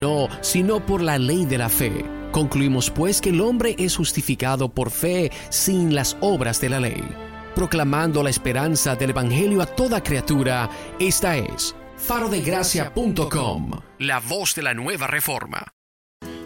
No, sino por la ley de la fe. Concluimos pues que el hombre es justificado por fe sin las obras de la ley. Proclamando la esperanza del Evangelio a toda criatura, esta es farodegracia.com, la voz de la nueva reforma.